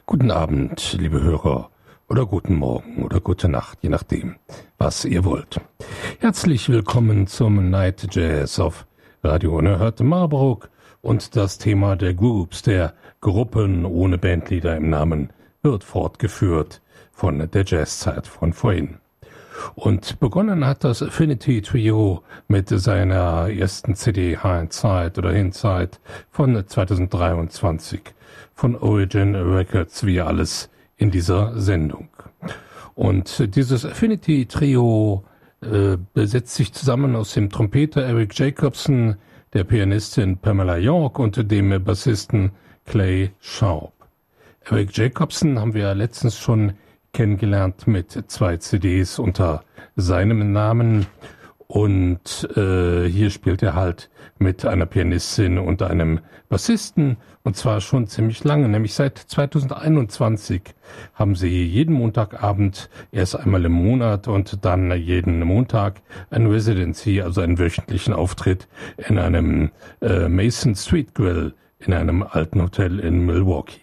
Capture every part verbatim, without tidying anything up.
Guten Abend, liebe Hörer, oder guten Morgen oder gute Nacht, je nachdem, was ihr wollt. Herzlich willkommen zum Night Jazz auf Radio Unerhört Marburg und das Thema der Groups, der Gruppen ohne Bandleader im Namen, wird fortgeführt von der Jazzzeit von vorhin. Und begonnen hat das Affinity Trio mit seiner ersten C D Hindsight oder Hindsight von zweitausenddreiundzwanzig von Origin Records, wie alles in dieser Sendung. Und dieses Affinity Trio äh, setzt sich zusammen aus dem Trompeter Eric Jacobson, der Pianistin Pamela York und dem Bassisten Clay Sharp. Eric Jacobson haben wir letztens schon kennengelernt mit zwei C Ds unter seinem Namen und äh, hier spielt er halt mit einer Pianistin und einem Bassisten und zwar schon ziemlich lange, nämlich seit zweitausendeinundzwanzig haben sie jeden Montagabend erst einmal im Monat und dann jeden Montag ein Residency, also einen wöchentlichen Auftritt in einem äh, Mason Street Grill in einem alten Hotel in Milwaukee.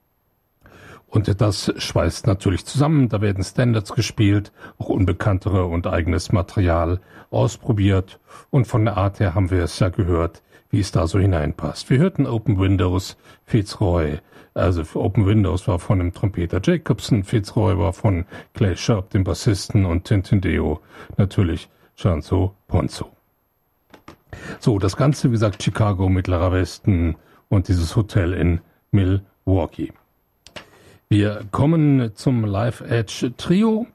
Und das schweißt natürlich zusammen, da werden Standards gespielt, auch unbekanntere und eigenes Material ausprobiert. Und von der Art her haben wir es ja gehört, wie es da so hineinpasst. Wir hörten Open Windows, Fitzroy. Also Open Windows war von dem Trompeter Jacobson, Fitzroy war von Clay Sharp, dem Bassisten, und Tintendeo natürlich Chanzo Ponzo. So, das Ganze, wie gesagt, Chicago, Mittlerer Westen und dieses Hotel in Milwaukee. Wir kommen zum Live Edge Trio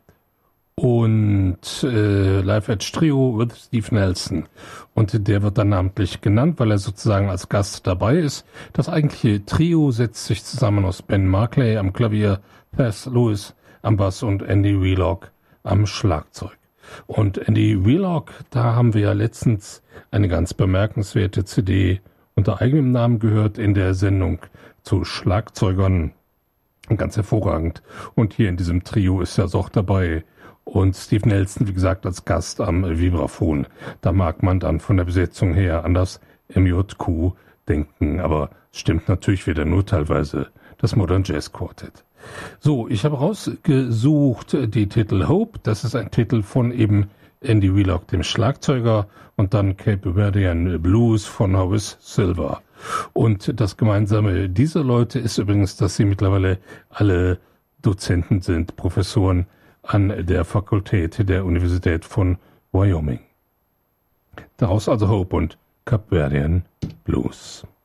und äh, Live Edge Trio with Steve Nelson. Und der wird dann namentlich genannt, weil er sozusagen als Gast dabei ist. Das eigentliche Trio setzt sich zusammen aus Ben Markley am Klavier, Thess Lewis am Bass und Andy Wheelock am Schlagzeug. Und Andy Wheelock, da haben wir ja letztens eine ganz bemerkenswerte C D unter eigenem Namen gehört in der Sendung zu Schlagzeugern. Ganz hervorragend. Und hier in diesem Trio ist ja auch dabei. Und Steve Nelson, wie gesagt, als Gast am Vibraphon. Da mag man dann von der Besetzung her an das M J Q denken. Aber stimmt natürlich wieder nur teilweise das Modern Jazz Quartet. So, ich habe rausgesucht die Titel Hope. Das ist ein Titel von eben Andy Wheelock, dem Schlagzeuger. Und dann Cape Verdean Blues von Horace Silver. Und das Gemeinsame dieser Leute ist übrigens, dass sie mittlerweile alle Dozenten sind, Professoren an der Fakultät der Universität von Wyoming. Daraus also Hope und Cape Verdean Blues.